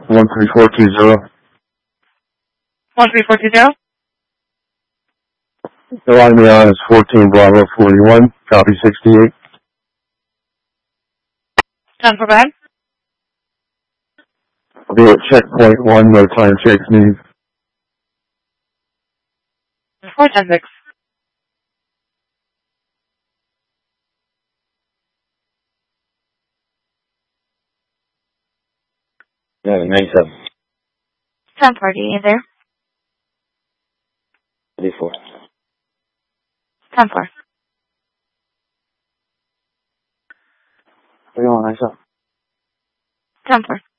13420. 13420? The line me on is 14 Bravo 41, copy 68. 10 for bed. I'll be at checkpoint 1, no time checks needs. 410-6. Yeah, 97. 1040, you there? 34. 10-4. 31, 97. 10-4.